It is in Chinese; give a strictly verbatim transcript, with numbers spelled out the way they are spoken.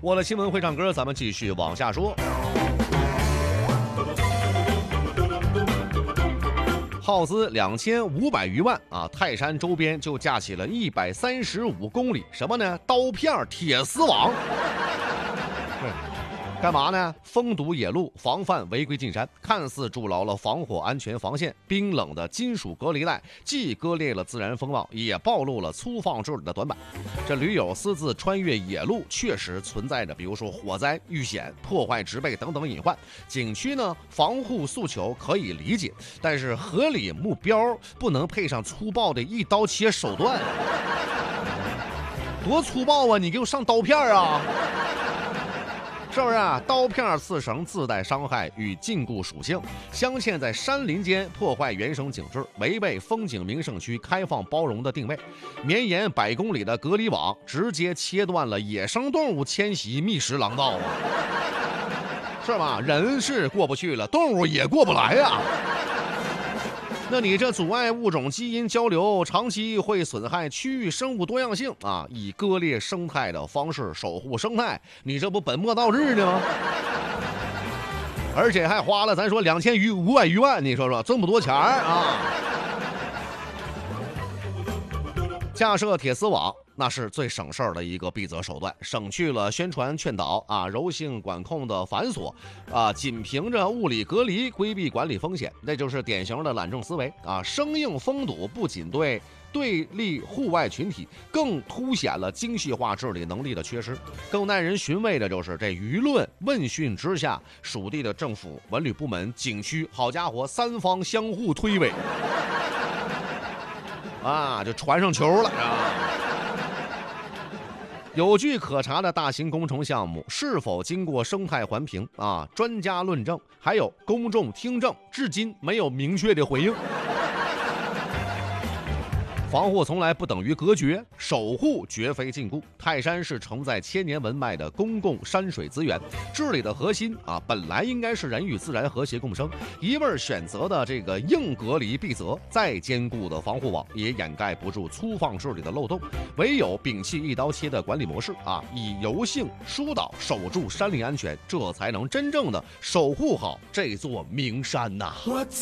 我的新闻会唱歌，咱们继续往下说。耗资两千五百余万啊，泰山周边就架起了一百三十五公里什么呢？刀片铁丝网。对。干嘛呢？封堵野路，防范违规进山，看似筑牢了防火安全防线，冰冷的金属隔离带既割裂了自然风貌，也暴露了粗放治理的短板。这驴友私自穿越野路，确实存在着比如说火灾、遇险、破坏植被等等隐患。景区呢，防护诉求可以理解，但是合理目标不能配上粗暴的一刀切手段。多粗暴啊！你给我上刀片啊！是不是啊？刀片刺绳自带伤害与禁锢属性，镶嵌在山林间，破坏原生景致，违背风景名胜区开放包容的定位。绵延百公里的隔离网，直接切断了野生动物迁徙觅食廊道啊！是吧？人是过不去了，动物也过不来呀、啊。那你这阻碍物种基因交流，长期会损害区域生物多样性啊！以割裂生态的方式守护生态，你这不本末倒置呢吗？而且还花了咱说两千余五百余万，你说说这么多钱啊！架设铁丝网，那是最省事儿的一个避责手段，省去了宣传劝导啊、柔性管控的繁琐啊，仅凭着物理隔离规避管理风险，那就是典型的懒政思维啊！生硬封堵不仅对对立户外群体，更凸显了精细化治理能力的缺失。更耐人寻味的就是这舆论问讯之下，属地的政府、文旅部门、景区，好家伙，三方相互推诿。啊，就传上球了啊！有据可查的大型工程项目是否经过生态环评啊？专家论证，还有公众听证，至今没有明确的回应。防护从来不等于隔绝，守护绝非禁锢。泰山是承载千年文脉的公共山水资源，治理的核心啊，本来应该是人与自然和谐共生。一味选择的这个硬隔离避责，再坚固的防护网也掩盖不住粗放治理的漏洞。唯有摒弃一刀切的管理模式啊，以柔性疏导守住山林安全，这才能真正的守护好这座名山呐、啊。